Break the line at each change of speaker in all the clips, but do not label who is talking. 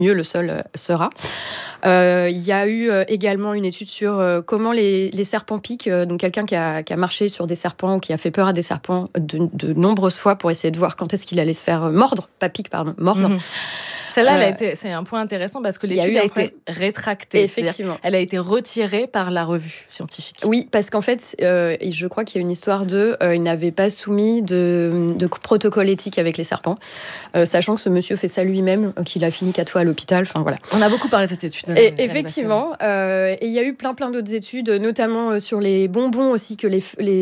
mieux le sol sera. Il y a eu également une étude sur comment les serpents piquent. Donc quelqu'un qui a marché sur des serpents ou qui a fait peur à des serpents de nombreuses fois pour essayer de voir quand est-ce qu'il allait se faire mordre. Pas pique, pardon, mordre.
Celle-là, c'est un point intéressant parce que l'étude a été rétractée.
Effectivement.
Elle a été retirée par la revue scientifique.
Oui, parce qu'en fait, je crois qu'il y a une histoire ils n'avaient pas soumis de protocole éthique avec les serpents, sachant que ce monsieur fait ça lui-même, qu'il a fini 4 fois à l'hôpital. Enfin voilà.
On a beaucoup parlé de cette étude.
Et effectivement, et il y a eu plein d'autres études, notamment sur les bonbons aussi, que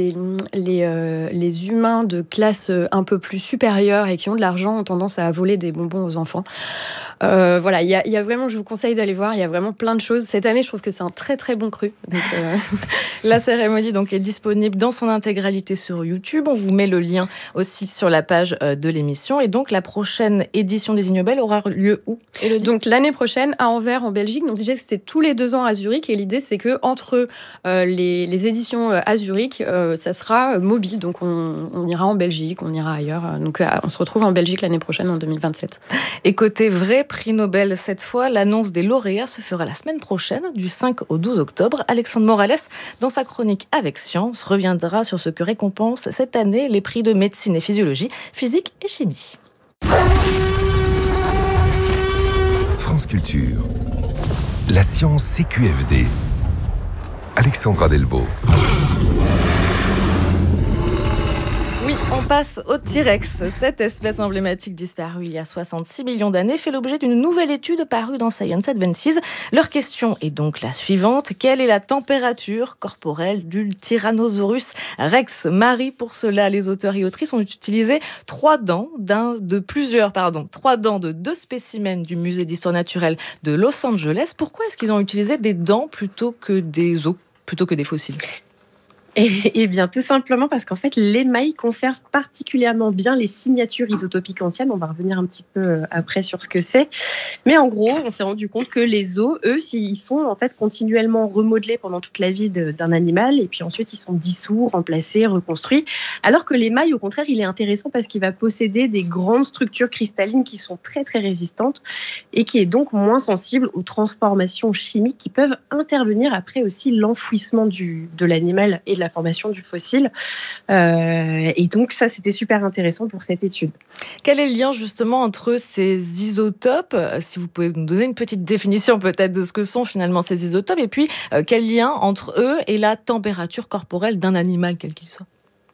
les humains de classe un peu plus supérieure et qui ont de l'argent ont tendance à voler des bonbons aux enfants. Voilà, il y a vraiment, je vous conseille d'aller voir, il y a vraiment plein de choses. Cette année, je trouve que c'est un très très bon cru. Donc,
La cérémonie donc, est disponible dans son intégralité sur YouTube. On vous met le lien aussi sur la page de l'émission. Et donc, la prochaine édition des Ignobel aura lieu où, Élodie ?
Donc, l'année prochaine, à Anvers, en Belgique. Donc, déjà, c'était tous les 2 ans à Zurich. Et l'idée, c'est qu'entre les éditions à Zurich, ça sera mobile. Donc, on ira en Belgique, on ira ailleurs. Donc, on se retrouve en Belgique l'année prochaine, en 2027.
Et côté vrai prix Nobel, cette fois, l'annonce des lauréats se fera la semaine prochaine, du 5 au 12 octobre. Alexandre Morales, dans sa chronique Avec Science, reviendra sur ce que récompense cette année les prix de médecine et physiologie, physique et chimie.
France Culture. La science CQFD. Alexandra Delbo.
Oui, on passe au T-Rex. Cette espèce emblématique disparue il y a 66 millions d'années fait l'objet d'une nouvelle étude parue dans Science Advances. Leur question est donc la suivante. Quelle est la température corporelle du Tyrannosaurus Rex ? Marie, pour cela, les auteurs et autrices ont utilisé 3 dents de 2 spécimens du musée d'histoire naturelle de Los Angeles. Pourquoi est-ce qu'ils ont utilisé des dents plutôt que des os, plutôt que des fossiles ?
Et bien, tout simplement parce qu'en fait, l'émail conserve particulièrement bien les signatures isotopiques anciennes. On va revenir un petit peu après sur ce que c'est. Mais en gros, on s'est rendu compte que les os, eux, ils sont en fait continuellement remodelés pendant toute la vie d'un animal. Et puis ensuite, ils sont dissous, remplacés, reconstruits. Alors que l'émail, au contraire, il est intéressant parce qu'il va posséder des grandes structures cristallines qui sont très, très résistantes et qui est donc moins sensible aux transformations chimiques qui peuvent intervenir après aussi l'enfouissement de l'animal et de la formation du fossile. Et donc, ça, c'était super intéressant pour cette étude.
Quel est le lien, justement, entre ces isotopes ? Si vous pouvez nous donner une petite définition, peut-être, de ce que sont, finalement, ces isotopes. Et puis, quel lien entre eux et la température corporelle d'un animal, quel qu'il soit ?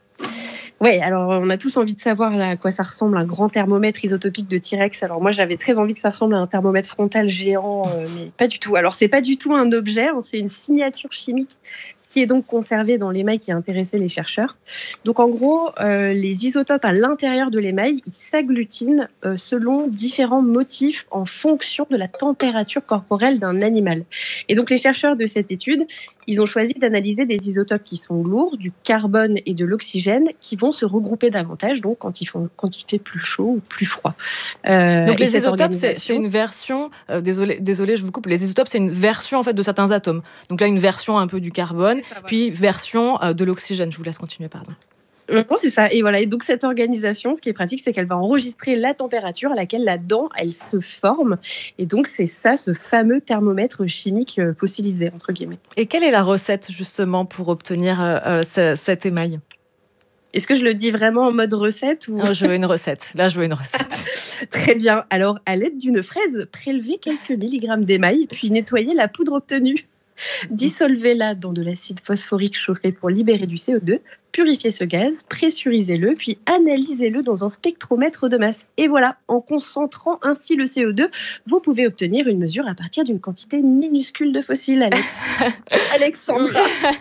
Oui, alors on a tous envie de savoir à quoi ça ressemble un grand thermomètre isotopique de T-Rex. Alors moi, j'avais très envie que ça ressemble à un thermomètre frontal géant, mais pas du tout. Alors, c'est pas du tout un objet, c'est une signature chimique qui est donc conservé dans l'émail qui a intéressé les chercheurs. Donc en gros, les isotopes à l'intérieur de l'émail, ils s'agglutinent selon différents motifs en fonction de la température corporelle d'un animal. Et donc les chercheurs de cette étude, ils ont choisi d'analyser des isotopes qui sont lourds, du carbone et de l'oxygène, qui vont se regrouper davantage donc quand il fait plus chaud ou plus froid.
Donc les isotopes, c'est une version. Désolée, je vous coupe. Les isotopes, c'est une version en fait de certains atomes. Donc là, une version un peu du carbone, puis version de l'oxygène. Je vous laisse continuer, pardon.
Non, c'est ça. Et voilà. Et donc, cette organisation, ce qui est pratique, c'est qu'elle va enregistrer la température à laquelle la dent, elle se forme. Et donc, c'est ça, ce fameux thermomètre chimique fossilisé, entre guillemets.
Et quelle est la recette, justement, pour obtenir cet émail ?
Est-ce que je le dis vraiment en mode recette ou...
Non, je veux une recette. Là, je veux une recette.
Très bien. Alors, à l'aide d'une fraise, prélevez quelques milligrammes d'émail, puis nettoyez la poudre obtenue. Dissolvez-la dans de l'acide phosphorique chauffé pour libérer du CO2. Purifiez ce gaz, pressurisez-le, puis analysez-le dans un spectromètre de masse. Et voilà, en concentrant ainsi le CO2, vous pouvez obtenir une mesure à partir d'une quantité minuscule de fossiles, Alexandra.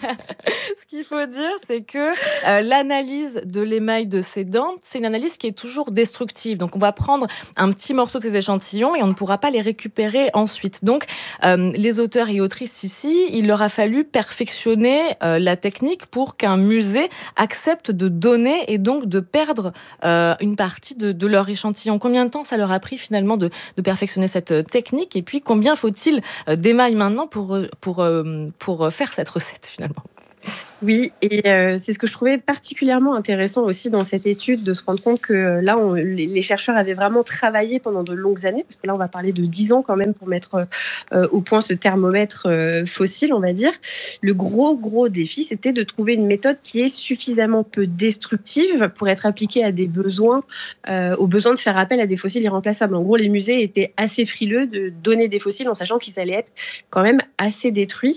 Ce qu'il faut dire, c'est que l'analyse de l'émail de ces dents, c'est une analyse qui est toujours destructive. Donc, on va prendre un petit morceau de ces échantillons et on ne pourra pas les récupérer ensuite. Donc, les auteurs et autrices ici, il leur a fallu perfectionner la technique pour qu'un musée acceptent de donner et donc de perdre une partie de leur échantillon. Combien de temps ça leur a pris finalement de perfectionner cette technique ? Et puis combien faut-il d'émail maintenant pour faire cette recette finalement ?
Oui, et c'est ce que je trouvais particulièrement intéressant aussi dans cette étude, de se rendre compte que là, les chercheurs avaient vraiment travaillé pendant de longues années, parce que là, on va parler de 10 ans quand même pour mettre au point ce thermomètre fossile, on va dire. Le gros défi, c'était de trouver une méthode qui est suffisamment peu destructive pour être appliquée à des besoins, aux besoins de faire appel à des fossiles irremplaçables. En gros, les musées étaient assez frileux de donner des fossiles en sachant qu'ils allaient être quand même assez détruits.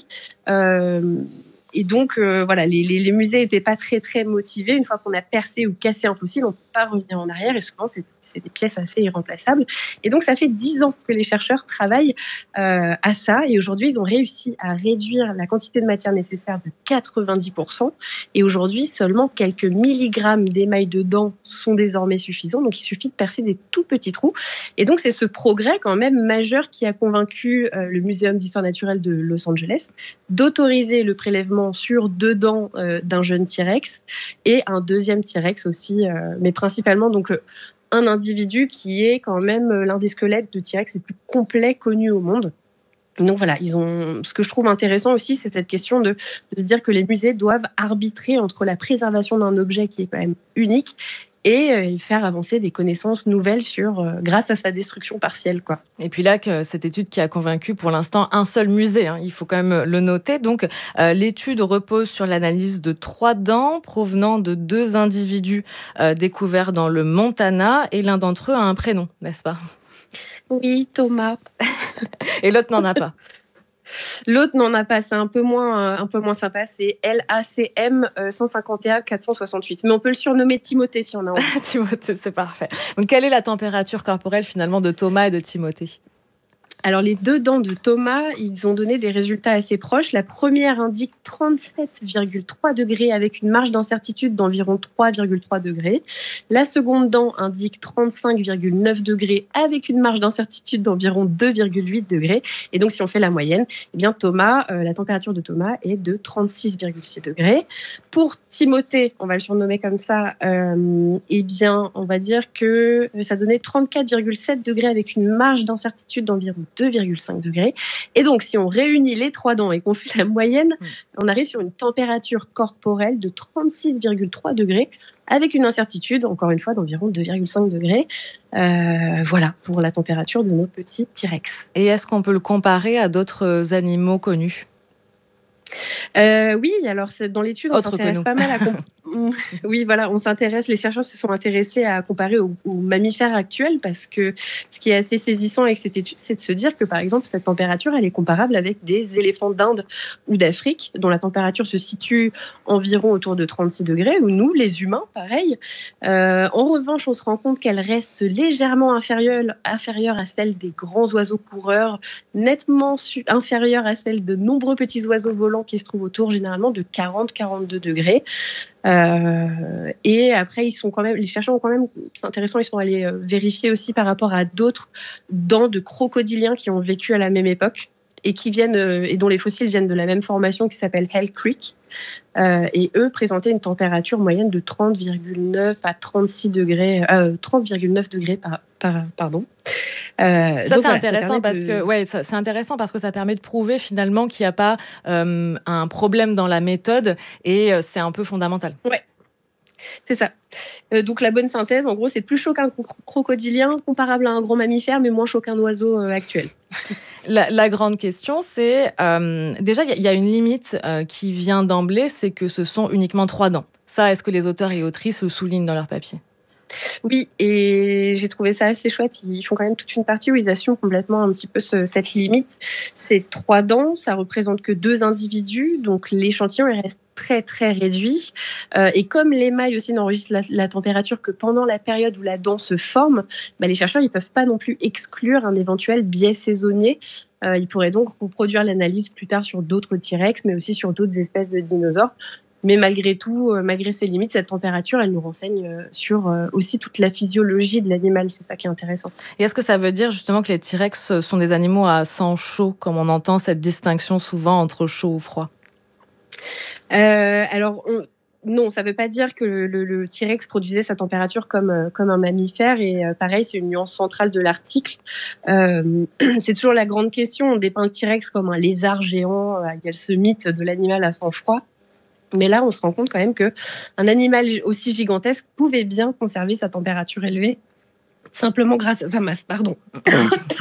Et donc, voilà, les musées n'étaient pas très motivés. Une fois qu'on a percé ou cassé un fossile, on ne peut pas revenir en arrière. Et souvent, c'est des pièces assez irremplaçables. Et donc, ça fait 10 ans que les chercheurs travaillent à ça. Et aujourd'hui, ils ont réussi à réduire la quantité de matière nécessaire de 90%. Et aujourd'hui, seulement quelques milligrammes d'émail de dents sont désormais suffisants. Donc, il suffit de percer des tout petits trous. Et donc, c'est ce progrès quand même majeur qui a convaincu le Muséum d'histoire naturelle de Los Angeles d'autoriser le prélèvement sur 2 dents d'un jeune T-Rex et un deuxième T-Rex aussi, mais principalement donc un individu qui est quand même l'un des squelettes de T-Rex les plus complets connus au monde. Donc voilà, ce que je trouve intéressant aussi, c'est cette question de se dire que les musées doivent arbitrer entre la préservation d'un objet qui est quand même unique et faire avancer des connaissances nouvelles grâce à sa destruction partielle, quoi.
Et puis là, cette étude qui a convaincu pour l'instant un seul musée, il faut quand même le noter. Donc, l'étude repose sur l'analyse de 3 dents provenant de 2 individus découverts dans le Montana, et l'un d'entre eux a un prénom, n'est-ce pas ?
Oui, Thomas.
Et l'autre n'en a pas.
L'autre n'en a pas, c'est un peu moins sympa, c'est LACM 151 468. Mais on peut le surnommer Timothée si on a envie.
Timothée, c'est parfait. Donc, quelle est la température corporelle finalement de Thomas et de Timothée ?
Alors, les 2 dents de Thomas, ils ont donné des résultats assez proches. La première indique 37,3 degrés avec une marge d'incertitude d'environ 3,3 degrés. La seconde dent indique 35,9 degrés avec une marge d'incertitude d'environ 2,8 degrés. Et donc, si on fait la moyenne, eh bien, la température de Thomas est de 36,6 degrés. Pour Timothée, on va le surnommer comme ça, eh bien, on va dire que ça donnait 34,7 degrés avec une marge d'incertitude d'environ 2,5 degrés. Et donc, si on réunit les 3 dents et qu'on fait la moyenne, on arrive sur une température corporelle de 36,3 degrés avec une incertitude, encore une fois, d'environ 2,5 degrés. Voilà, pour la température de nos petits T-Rex.
Et est-ce qu'on peut le comparer à d'autres animaux connus ?
Oui, alors dans l'étude, on s'intéresse pas mal à oui, voilà, les chercheurs se sont intéressés à comparer aux mammifères actuels parce que ce qui est assez saisissant avec cette étude, c'est de se dire que, par exemple, cette température, elle est comparable avec des éléphants d'Inde ou d'Afrique, dont la température se situe environ autour de 36 degrés, ou nous, les humains, pareil. En revanche, on se rend compte qu'elle reste légèrement inférieure à celle des grands oiseaux coureurs, nettement inférieure à celle de nombreux petits oiseaux volants qui se trouvent autour généralement de 40-42 degrés. Et après, les chercheurs ont quand même, c'est intéressant, ils sont allés vérifier aussi par rapport à d'autres dents de crocodiliens qui ont vécu à la même époque et et dont les fossiles viennent de la même formation qui s'appelle Hell Creek. Et eux présentaient une température moyenne de 30,9 à 36 degrés, 30,9 degrés pardon.
Ça, c'est intéressant c'est intéressant parce que ça permet de prouver finalement qu'il n'y a pas un problème dans la méthode et c'est un peu fondamental.
Ouais. C'est ça. Donc la bonne synthèse, en gros, c'est plus chaud qu'un crocodilien, comparable à un gros mammifère, mais moins chaud qu'un oiseau actuel.
La grande question, c'est déjà, il y a une limite qui vient d'emblée, c'est que ce sont uniquement 3 dents. Ça, est-ce que les auteurs et autrices le soulignent dans leur papier ?
Oui, et j'ai trouvé ça assez chouette. Ils font quand même toute une partie où ils assument complètement un petit peu cette limite. Ces 3 dents, ça représente que 2 individus, donc l'échantillon il reste très réduit. Et comme l'émail aussi n'enregistre la température que pendant la période où la dent se forme, les chercheurs ils peuvent pas non plus exclure un éventuel biais saisonnier. Ils pourraient donc reproduire l'analyse plus tard sur d'autres T-Rex, mais aussi sur d'autres espèces de dinosaures. Mais malgré tout, malgré ses limites, cette température, elle nous renseigne sur aussi toute la physiologie de l'animal. C'est ça qui est intéressant.
Et est-ce que ça veut dire justement que les T-Rex sont des animaux à sang chaud, comme on entend cette distinction souvent entre chaud ou froid ?
Non, ça ne veut pas dire que le T-Rex produisait sa température comme un mammifère. Et pareil, c'est une nuance centrale de l'article. C'est toujours la grande question. On dépeint le T-Rex comme un lézard géant. Il y a ce mythe de l'animal à sang froid. Mais là, on se rend compte quand même qu'un animal aussi gigantesque pouvait bien conserver sa température élevée simplement grâce à sa masse. Pardon.